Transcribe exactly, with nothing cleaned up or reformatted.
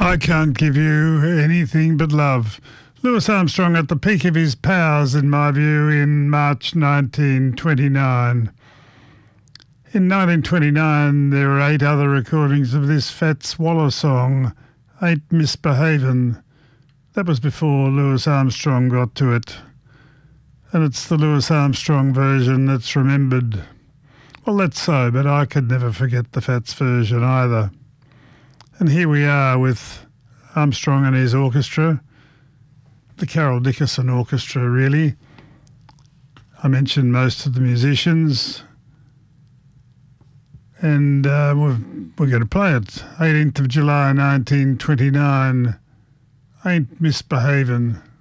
I can't give you anything but love. Louis Armstrong at the peak of his powers, in my view, in March nineteen twenty-nine. In nineteen twenty-nine, there were eight other recordings of this Fats Waller song, Ain't Misbehavin'. That was before Louis Armstrong got to it. And it's the Louis Armstrong version that's remembered. Well, that's so, but I could never forget the Fats version either. And here we are with Armstrong and his orchestra, the Carol Dickerson Orchestra, really. I mentioned most of the musicians. And uh, we're, we're going to play it. eighteenth of July nineteen twenty-nine, Ain't Misbehavin'.